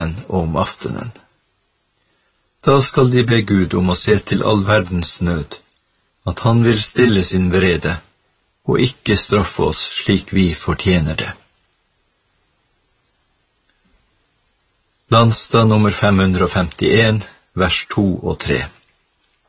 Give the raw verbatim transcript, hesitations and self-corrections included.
og om aftenen. Da skal de be Gud om å se til all verdens nød, at han vil stille sin vrede, og ikke straffe oss slik vi fortjener det. Landstad nummer fem hundre og femtien, vers to og tre.